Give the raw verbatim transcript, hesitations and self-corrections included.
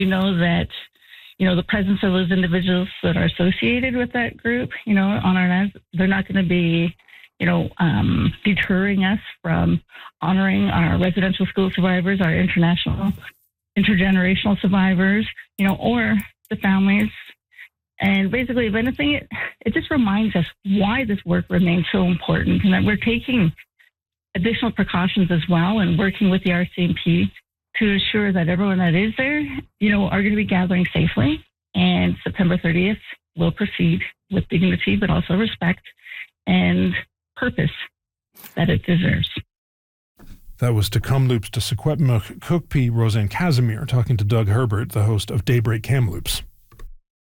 We know that, you know, the presence of those individuals that are associated with that group, you know, on our lands, they're not going to be, you know, um, deterring us from honoring our residential school survivors, our international, intergenerational survivors, you know, or the families. And basically, if anything, it, it just reminds us why this work remains so important and that we're taking additional precautions as well and working with the R C M P to ensure that everyone that is there, you know, are going to be gathering safely. And September thirtieth will proceed with dignity, but also respect and purpose that it deserves. That was to Kamloops to Secwepemc Cookpee Roseanne Casimir talking to Doug Herbert, the host of Daybreak Kamloops.